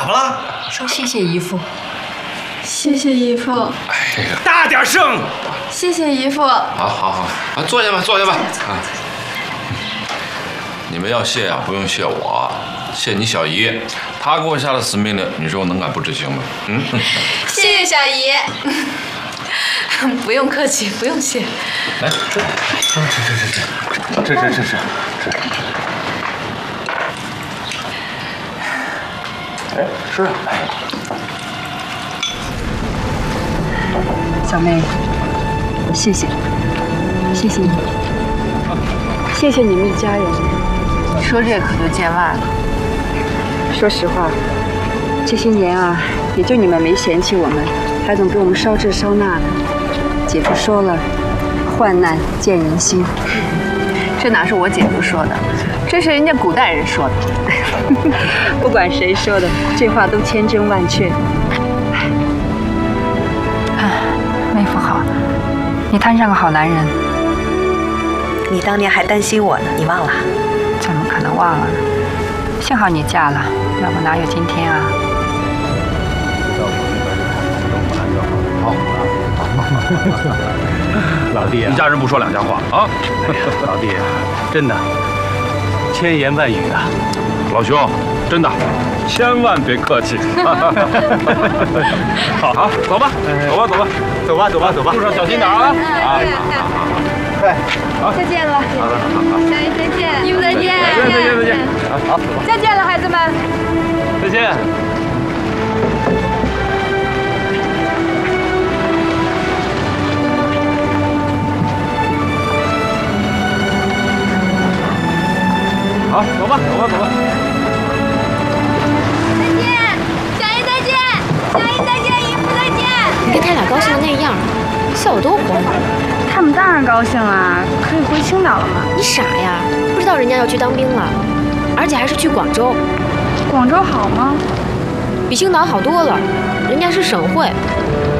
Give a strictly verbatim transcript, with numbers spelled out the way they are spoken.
么了？ 说谢谢姨父。 谢谢姨父。 哎呀，大点声！ 谢谢姨父。 好，好，好，啊，坐下吧，坐下吧。啊，你们要谢啊，不用谢我，谢你小姨，她给我下了死命令，你说我能敢不执行吗？嗯。 谢谢小姨。不用客气，不用谢。 来，吃，吃，吃，吃，吃，吃，吃，吃，吃。哎，吃啊！ 小妹，我谢谢，谢谢你，谢谢你们一家人。 说这可就见外了。 说实话，这些年啊，也就你们没嫌弃我们，还总给我们烧这烧那的。姐夫说了，患难见人心。 这哪是我姐夫说的，这是人家古代人说的。 不管谁说的，这话都千真万确。妹夫好，你摊上个好男人。 你当年还担心我呢，你忘了？ 怎么可能忘了呢？幸好你嫁了，要不哪有今天啊？ 好，老弟啊， 一家人不说两家话啊！ 老弟，真的，千言万语啊。 老兄，真的，千万别客气。好啊，走吧，走吧，走吧， 走吧，走吧，走吧， 路上小心点啊！啊， 对， 好，再见了。 好的，好的， 小姨再见，姨夫再见， 再见，再见，再见。好， 再见了，孩子们。 再见。 好，走吧，走吧，走吧。 再见，小姨再见，小姨再见，姨夫再见。 你看他俩高兴的那样，笑得多欢啊！ 他们当然高兴啦，可以回青岛了嘛。 你傻呀，不知道人家要去当兵了，而且还是去广州。 广州好吗？ 比青岛好多了，人家是省会。